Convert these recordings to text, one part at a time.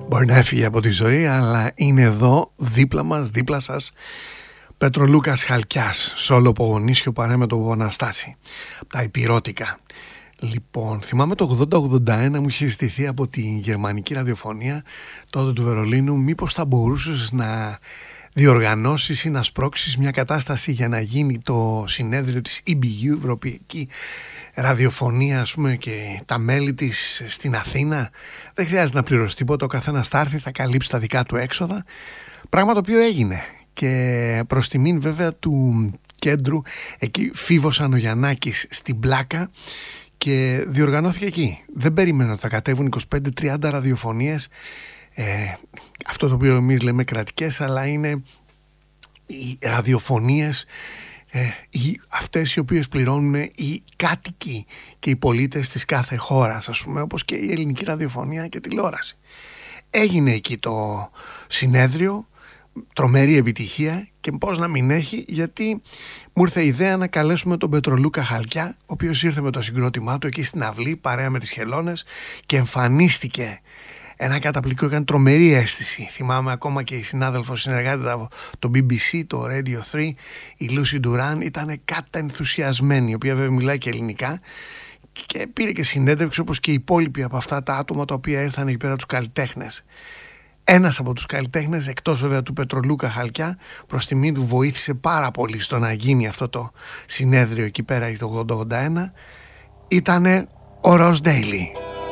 Μπορεί να έφυγε από τη ζωή, αλλά είναι εδώ δίπλα μας, δίπλα σας, Πετρολούκας Χαλκιάς, σόλο Πογονίσιο Παρέμετο Παπαναστάση, από τα Υπηρώτικα. Λοιπόν, θυμάμαι το 80-81 μου είχε ζητηθεί από τη γερμανική ραδιοφωνία τότε του Βερολίνου μήπως θα μπορούσες να διοργανώσεις ή να σπρώξεις μια κατάσταση για να γίνει το συνέδριο της EBU, Ευρωπαϊκή Ραδιοφωνία, ας πούμε, και τα μέλη της στην Αθήνα. Δεν χρειάζεται να πληρώσει τίποτα, ο καθένας θα έρθει, θα καλύψει τα δικά του έξοδα, πράγμα το οποίο έγινε και προς τιμήν βέβαια του κέντρου εκεί Φίβος Ανογιαννάκης στην Πλάκα, και διοργανώθηκε εκεί. Δεν περίμενα ότι θα κατέβουν 25-30 ραδιοφωνίες, αυτό το οποίο εμείς λέμε κρατικές, αλλά είναι οι ραδιοφωνίες αυτές οι οποίες πληρώνουν οι κάτοικοι και οι πολίτες της κάθε χώρας, ας πούμε, όπως και η ελληνική ραδιοφωνία και τηλεόραση. Έγινε εκεί το συνέδριο, τρομερή επιτυχία, και πώς να μην έχει, γιατί μου ήρθε η ιδέα να καλέσουμε τον Πετρολούκα Χαλκιά, ο οποίος ήρθε με το συγκρότημά του εκεί στην αυλή παρέα με τις χελώνες και εμφανίστηκε. Ένα καταπληκτικό, έκανε τρομερή αίσθηση. Θυμάμαι ακόμα και η συνάδελφος συνεργάτη το BBC, το Radio 3, η Lucy Duran, ήταν καταενθουσιασμένη, η οποία βέβαια μιλάει και ελληνικά, και πήρε και συνέντευξη όπως και οι υπόλοιποι από αυτά τα άτομα τα οποία ήρθαν εκεί πέρα, τους καλλιτέχνες. Ένας από τους καλλιτέχνες, εκτός βέβαια του Πετρολούκα Χαλκιά, προς τιμή του βοήθησε πάρα πολύ στο να γίνει αυτό το συνέδριο εκεί πέρα το 80-81, ήτανε ο Ροζ Ντέιλι.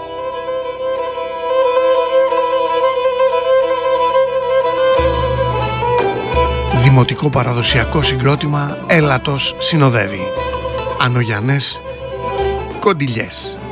Δημοτικό παραδοσιακό συγκρότημα Έλατος συνοδεύει. Ανογιανές Κοντιλιές.